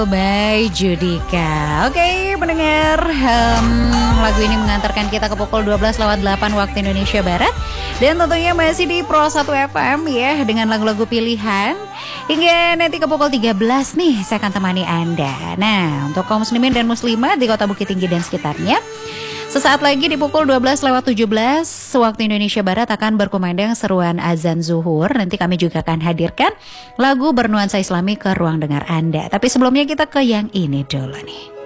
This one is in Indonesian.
By Judika. Oke, pendengar, lagu ini mengantarkan kita ke pukul 12:08 waktu Indonesia Barat. Dan tentunya masih di Pro 1 FM ya, dengan lagu-lagu pilihan. Hingga nanti ke pukul 13 nih, saya akan temani Anda. Nah, untuk kaum muslimin dan muslimat di Kota Bukit Tinggi dan sekitarnya, sesaat lagi di pukul 12:17 waktu Indonesia Barat akan berkumandang seruan azan zuhur. Nanti kami juga akan hadirkan lagu bernuansa Islami ke ruang dengar Anda. Tapi sebelumnya kita ke yang ini dulu nih.